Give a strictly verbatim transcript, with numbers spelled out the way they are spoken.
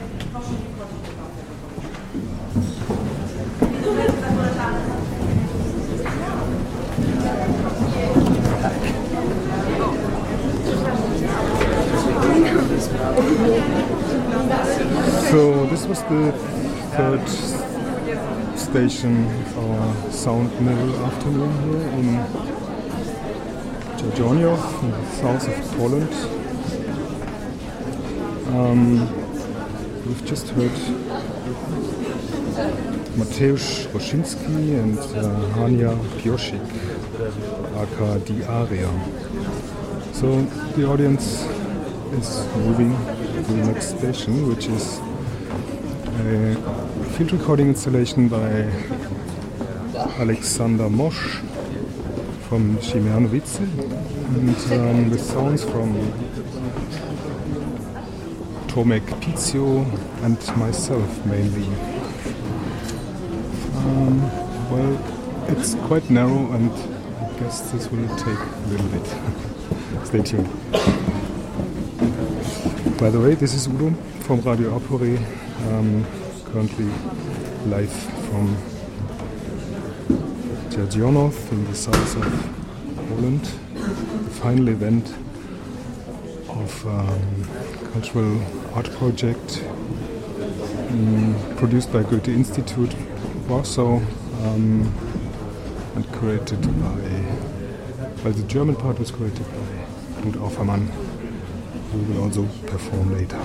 So this was the third station of our sound mill afternoon here in Jagielloniów, in the south of Poland. Um, we've just heard Mateusz Roszyński and uh, Hania Piosik, aka Die Aria. So the audience is moving to the next station, which is a field recording installation by Alexander Mosch from Siemianowice, and um, with sounds from Tomek Pizio and myself mainly. Um, well, it's quite narrow, and I guess this will take a little bit. Stay tuned. By the way, this is Udo from Radio Apore, um, currently live from Jagielloniów in the south of Poland, the final event of um, cultural art project um, produced by Goethe Institute Warsaw um, and created by, well, the German part was created by Knut Aufermann, who will also perform later.